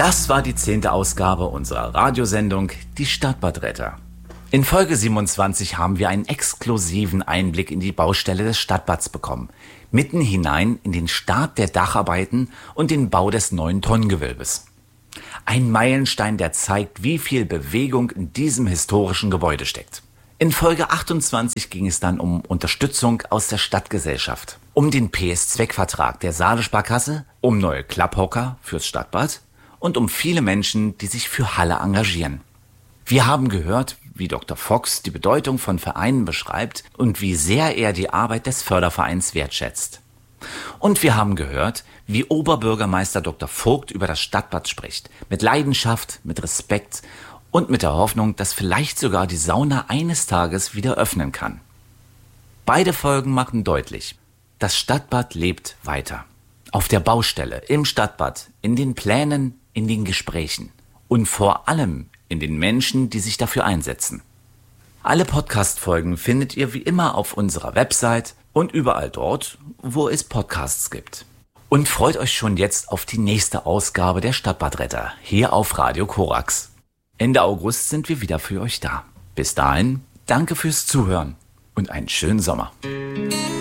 Das war die 10. Ausgabe unserer Radiosendung Die Stadtbadretter. In Folge 27 haben wir einen exklusiven Einblick in die Baustelle des Stadtbads bekommen. Mitten hinein in den Start der Dacharbeiten und den Bau des neuen Tonnengewölbes. Ein Meilenstein, der zeigt, wie viel Bewegung in diesem historischen Gebäude steckt. In Folge 28 ging es dann um Unterstützung aus der Stadtgesellschaft, um den PS-Zweckvertrag der Saale-Sparkasse, um neue Klapphocker fürs Stadtbad und um viele Menschen, die sich für Halle engagieren. Wir haben gehört, wie Dr. Fox die Bedeutung von Vereinen beschreibt und wie sehr er die Arbeit des Fördervereins wertschätzt. Und wir haben gehört, wie Oberbürgermeister Dr. Vogt über das Stadtbad spricht, mit Leidenschaft, mit Respekt und mit der Hoffnung, dass vielleicht sogar die Sauna eines Tages wieder öffnen kann. Beide Folgen machen deutlich, das Stadtbad lebt weiter. Auf der Baustelle, im Stadtbad, in den Plänen, in den Gesprächen und vor allem in den Menschen, die sich dafür einsetzen. Alle Podcast-Folgen findet ihr wie immer auf unserer Website und überall dort, wo es Podcasts gibt. Und freut euch schon jetzt auf die nächste Ausgabe der Stadtbadretter hier auf Radio Korax. Ende August sind wir wieder für euch da. Bis dahin, danke fürs Zuhören und einen schönen Sommer.